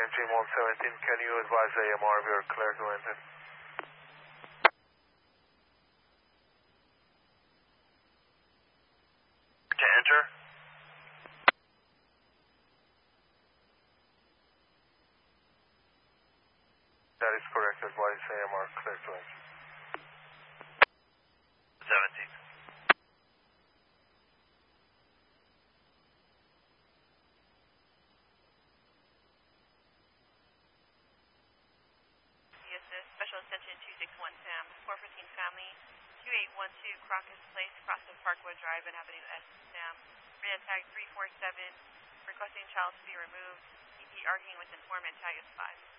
team 117, can you advise AMR if you're clear to enter? To enter? That is correct. Advise AMR clear to enter. 17. Special Attention 261 Sam, 415 Family, 2812 Crocus Place, Crossing Parkwood Drive and Avenue S, Sam. Rita tag 347, requesting child to be removed. EP arguing with informant, tag is 5.